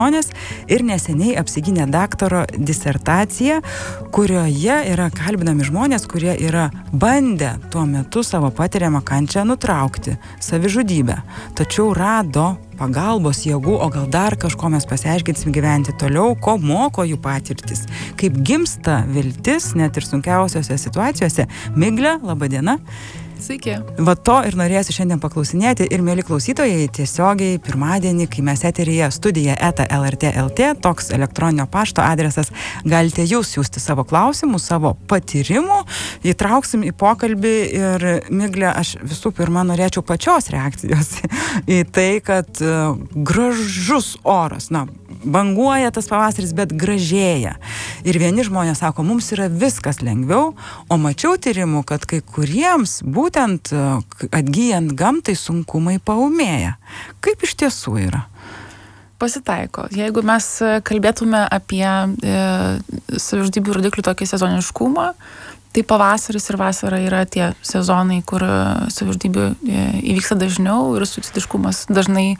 žmonės ir neseniai apsigynė daktaro disertaciją, kurioje yra kalbinami žmonės, kurie yra bandę tuo metu savo patiriamą kančią nutraukti, savižudybę. Tačiau rado pagalbos jėgų, o gal dar kažko mes pasiaiškinsim gyventi toliau, ko moko jų patirtis, kaip gimsta viltis net ir sunkiausiose situacijose. Miglė, laba diena. Sveiki. Va to ir norėsiu šiandien paklausinėti ir mėly klausytojai tiesiogiai pirmadienį, kai mes eteryje studija@lrt.lt, toks elektroninio pašto adresas, galite jūs siųsti savo klausimų, savo patyrimų, įtrauksim į pokalbį ir Miglė, aš visų pirma norėčiau pačios reakcijos į tai, kad gražus oras, banguoja tas pavasaris, bet gražėja. Ir vieni žmonės sako, mums yra viskas lengviau, o mačiau tyrimų, kad kai kuriems būtent atgyjant gamtai sunkumai paūmėja. Kaip iš tiesų yra? Pasitaiko. Jeigu mes kalbėtume apie savižudybių rodiklių tokį sezoniškumą, tai pavasaris ir vasara yra tie sezonai, kur savižudybių įvyksta dažniau ir suicidiškumas dažnai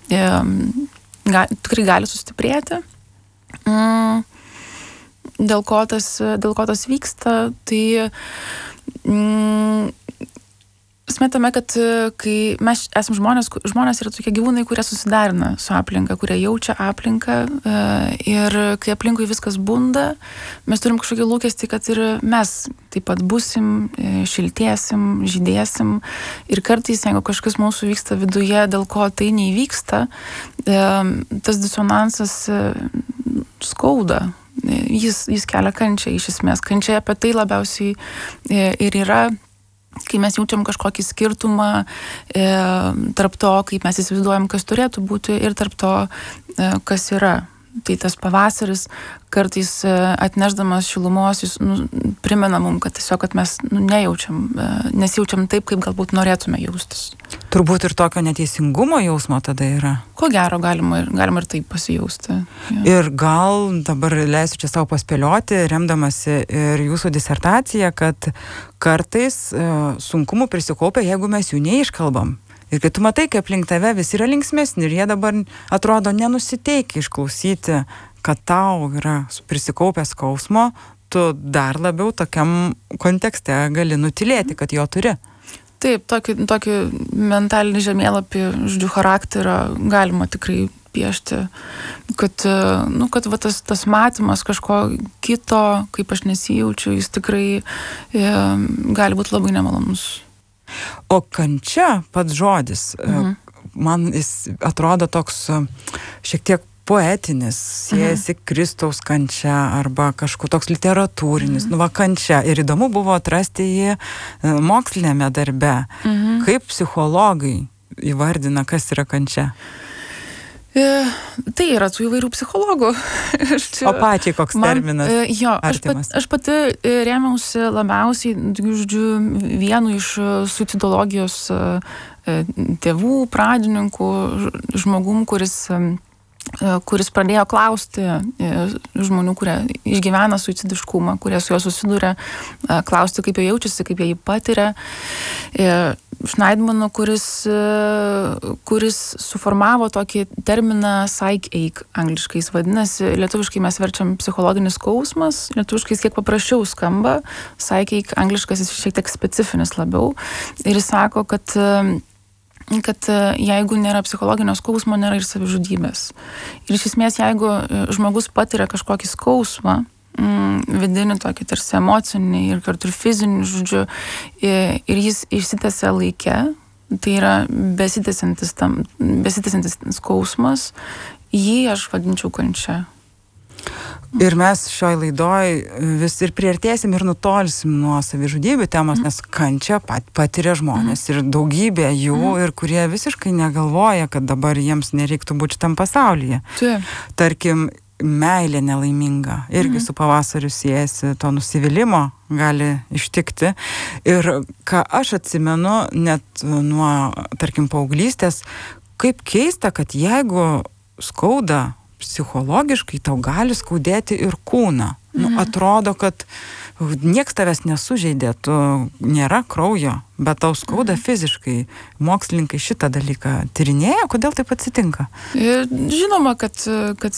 tikrai gali sustiprėti. Dėl ko tas vyksta, tai esmė, kad kai mes esame žmonės yra tokie gyvūnai, kurie susiderina su aplinka, kurie jaučia aplinką ir kai aplinkui viskas bunda, mes turim kažkokį lūkestį, kad ir mes taip pat būsim, šiltėsim, žydėsim ir kartais, jeigu kažkas mūsų vyksta viduje, dėl ko tai neįvyksta, tas disonansas skauda. Jis kelia kančią iš esmės. Kančia apie tai labiausiai ir yra, kai mes jaučiam kažkokį skirtumą tarp to, kaip mes įsivaizduojam, kas turėtų būti, ir tarp to, kas yra. Tai tas pavasaris kartais atnešdamas šilumos, jis primena mum, kad tiesiog, kad mes nesijaučiam taip, kaip galbūt norėtume jaustis. Turbūt ir tokio neteisingumo jausmo tada yra. Ko gero, galima ir taip pasijausti. Ja. Ir gal dabar leisiu čia savo paspėlioti, remdamasi ir jūsų disertaciją, kad kartais sunkumų prisikaupia, jeigu mes jų neiškalbam. Ir kai tu matai, kaip aplink tave visi yra linksmesni ir jie dabar atrodo nenusiteikia išklausyti, kad tau yra prisikaupęs skausmo, tu dar labiau tokiam kontekste gali nutilėti, kad jo turi. Taip, tokį mentalinį žemėlapį, charakterio galima tikrai piešti, kad va tas matymas kažko kito, kaip aš nesijaučiu, jis tikrai gali būti labai nemalonus. O kančia, pats žodis, man jis atrodo toks šiek tiek poetinis, siejasi Kristaus kančia arba kažkoks toks literatūrinis, kančia. Ir įdomu buvo atrasti jį mokslinėme darbe. Kaip psichologai įvardina, kas yra kančia? Tai yra tų įvairių psichologų. O pačiai koks terminas artimas? Aš pati rėmiausi labiausiai, vienu iš suicidologijos tėvų, pradininkų, žmogum, kuris pradėjo klausti žmonių, kurie išgyvena suicidiškumą, kurie su juo susiduria, klausti, kaip jie jaučiasi, kaip jie jį patiria. Schneidmanu, kuris suformavo tokį terminą psych-ache, angliškai jis vadinasi, lietuviškai mes verčiam psichologinis skausmas, lietuviškai jis kiek paprasčiau skamba, psych-ache, angliškas jis šiek tiek specifinis labiau, ir jis sako, kad jeigu nėra psichologinio skausmo, nėra ir savižudybės. Ir iš esmės, jeigu žmogus patiria kažkokį skausmą, vidinį tokį tarsi emocinį ir kartu ir fizinį, ir jis išsitęsia laike, tai yra besitęsiantis skausmas, jį aš vadinčiau kančia. Ir mes šioj laidoj vis ir priartėsim ir nutolsim nuo savižudybių temos, nes kančią patiria žmonės ir daugybė jų, ir kurie visiškai negalvoja, kad dabar jiems nereiktų būti šitam pasaulyje. Tarkim, meilė nelaiminga irgi su pavasariu siejasi, to nusivylimo gali ištikti. Ir ką aš atsimenu net nuo, tarkim, paauglystės, kaip keista, kad jeigu skauda psichologiškai, tau gali skaudėti ir kūną. Atrodo, kad nieks tavęs nesužeidė, tu nėra kraujo, bet tau skauda fiziškai. Mokslininkai šitą dalyką tyrinėja, kodėl taip atsitinka? Žinoma, kad